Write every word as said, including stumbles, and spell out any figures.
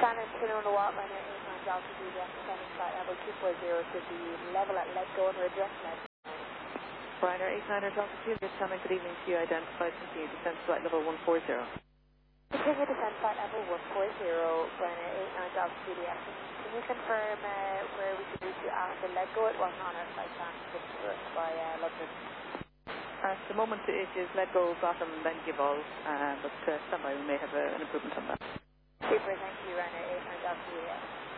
Shannon, Cinnamon Watt, runner eight nine Delta Juliet, descending flight level two four zero to the level at Let Go and we're direction at Ryanair eight nine Delta Juliet, Shannon, good evening to you. Identified, continue descent flight level one four zero. Continue descent flight level one four zero, Ryanair eight nine Delta Juliet. Can you confirm uh, where we should reach you after Let Go? It wasn't on our flight plan booked to us by uh, London. At the moment it is Let Go, bottom, then give all, uh, but uh, somehow we may have uh, an improvement on that. Super, thank you, Ryanair eight nine Delta Juliet.